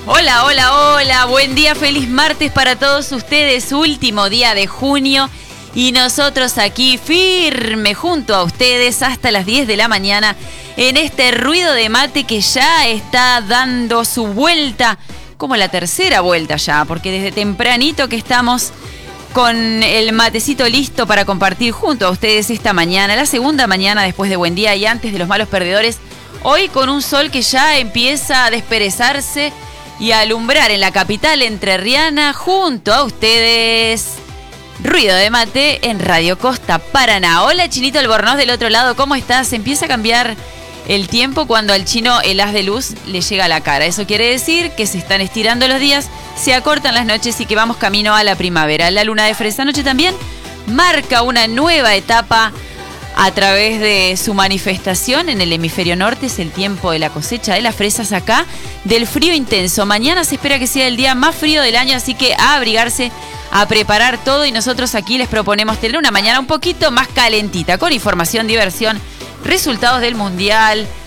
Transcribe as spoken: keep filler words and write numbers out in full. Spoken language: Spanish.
Hola, hola, hola, buen día, feliz martes para todos ustedes, último día de junio y nosotros aquí firme junto a ustedes hasta las diez de la mañana en este ruido de mate que ya está dando su vuelta, como la tercera vuelta ya, porque desde tempranito que estamos con el matecito listo para compartir junto a ustedes esta mañana, la segunda mañana después de Buen Día y antes de los malos perdedores, hoy con un sol que ya empieza a desperezarse y a alumbrar en la capital entrerriana junto a ustedes. Ruido de mate en Radio Costa Paraná. Hola, Chinito Albornoz del otro lado, ¿cómo estás? Empieza a cambiar el tiempo cuando al chino el haz de luz le llega a la cara. Eso quiere decir que se están estirando los días, se acortan las noches y que vamos camino a la primavera. La luna de fresa noche también marca una nueva etapa a través de su manifestación en el hemisferio norte. Es el tiempo de la cosecha de las fresas acá, del frío intenso. Mañana se espera que sea el día más frío del año, así que a abrigarse, a preparar todo, y nosotros aquí les proponemos tener una mañana un poquito más calentita, con información, diversión, resultados del Mundial,